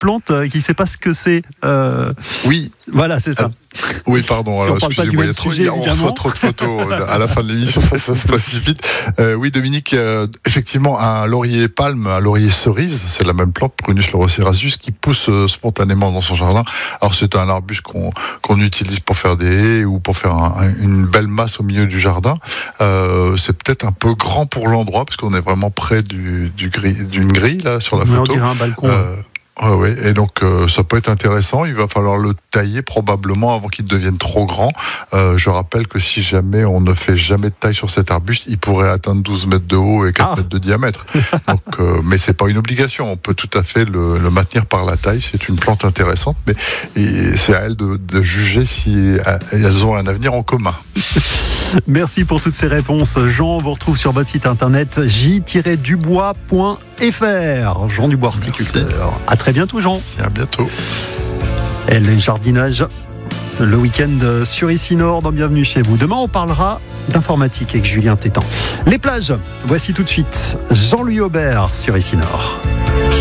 plante qui ne sait pas ce que c'est. Oui. Voilà, c'est ça. Oui, pardon. Si alors, on parle pas du même sujet, on reçoit trop de photos à la fin de l'émission, ça se précipite. Oui, Dominique, effectivement, un laurier palme, un laurier cerise, c'est la même plante, Prunus laurocerasus, qui pousse spontanément dans son jardin. Alors, c'est un arbuste qu'on utilise pour faire des haies ou pour faire une belle masse au milieu du jardin. C'est peut-être un peu grand pour l'endroit, parce qu'on est vraiment près d'une grille, là, sur la photo. On dirait un balcon. Oui, et donc ça peut être intéressant. Il va falloir le tailler probablement avant qu'il devienne trop grand. Je rappelle que si jamais on ne fait jamais de taille sur cet arbuste, il pourrait atteindre 12 mètres de haut et 4 mètres de diamètre. Donc, mais c'est pas une obligation. On peut tout à fait le maintenir par la taille. C'est une plante intéressante, mais c'est à elle de juger si elles ont un avenir en commun. Merci pour toutes ces réponses. Jean, on vous retrouve sur votre site internet j-dubois.fr. Jean Dubois, horticulteur. Merci. À très bientôt, Jean. À bientôt. Et le jardinage, le week-end sur Ici Nord, dans Bienvenue chez vous. Demain, on parlera d'informatique avec Julien Tétan. Les plages, voici tout de suite Jean-Louis Aubert sur Ici Nord.